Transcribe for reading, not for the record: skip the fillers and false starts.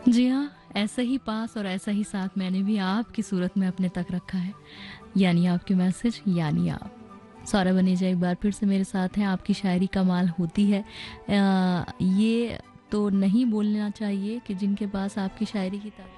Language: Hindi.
जी हाँ, ऐसा ही पास और ऐसा ही साथ मैंने भी आपकी सूरत में अपने तक रखा है। यानी आपके मैसेज, यानी आप। सौरभ अनेजा एक बार फिर से मेरे साथ हैं। आपकी शायरी कमाल होती है। ये तो नहीं बोलना चाहिए कि जिनके पास आपकी शायरी की